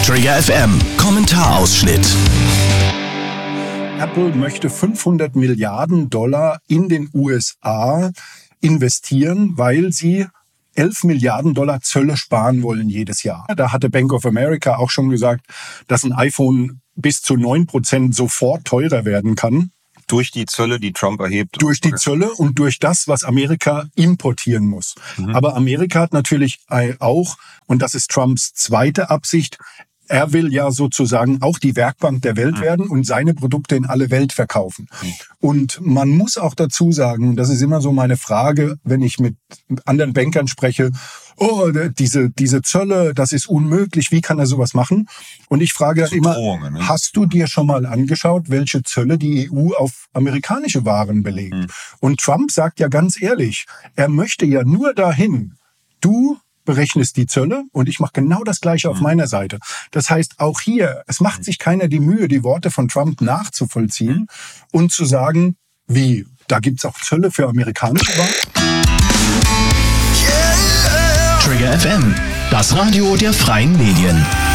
Trigger FM Kommentarausschnitt. Apple möchte $500 Milliarden in den USA investieren, weil sie $11 Milliarden Zölle sparen wollen jedes Jahr. Da hatte Bank of America auch schon gesagt, dass ein iPhone bis zu 9% sofort teurer werden kann. Durch die Zölle, die Trump erhebt. Durch die Zölle und durch das, was Amerika importieren muss. Aber Amerika hat natürlich auch, und das ist Trumps zweite Absicht, er will ja sozusagen auch die Werkbank der Welt werden und seine Produkte in alle Welt verkaufen. Und man muss auch dazu sagen, das ist immer so meine Frage, wenn ich mit anderen Bankern spreche, oh, diese Zölle, das ist unmöglich, wie kann er sowas machen? Und ich frage dann immer, hast du dir schon mal angeschaut, welche Zölle die EU auf amerikanische Waren belegt? Und Trump sagt ja ganz ehrlich, er möchte ja nur dahin, du berechnest die Zölle und ich mache genau das Gleiche auf meiner Seite. Das heißt, auch hier, es macht sich keiner die Mühe, die Worte von Trump nachzuvollziehen und zu sagen, wie, da gibt's auch Zölle für amerikanische Waren? Trigger FM, das Radio der freien Medien.